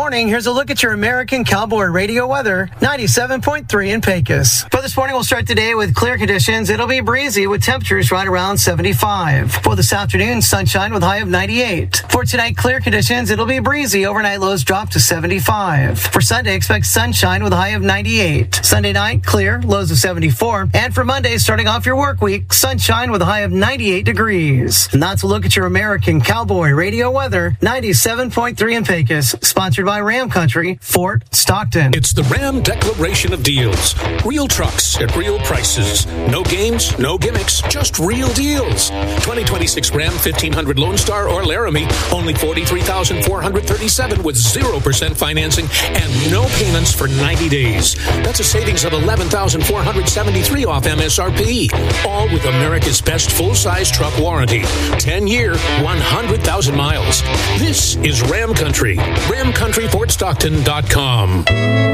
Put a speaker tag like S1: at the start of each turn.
S1: morning, here's a look at your American Cowboy Radio weather, 97.3 in Pecos. For this morning, we'll start today with clear conditions. It'll be breezy with temperatures right around 75. For this afternoon, sunshine with high of 98. For tonight, clear conditions. It'll be breezy. Overnight lows drop to 75. For Sunday, expect sunshine with a high of 98. Sunday night, clear, lows of 74. And for Monday, starting off your work week, sunshine with a high of 98 degrees. And that's a look at your American Cowboy Radio weather, 97.3 in Pecos, sponsored by Ram Country, Fort Stockton.
S2: It's the Ram Declaration of Deals. Real trucks at real prices. No games, no gimmicks, just real deals. 2026 Ram 1500 Lone Star or Laramie, only $43,437 with 0% financing and no payments for 90 days. That's a savings of $11,473 off MSRP. All with America's best full-size truck warranty. 10-year, 100,000 miles. This is Ram Country. RamCountryFortStockton.com.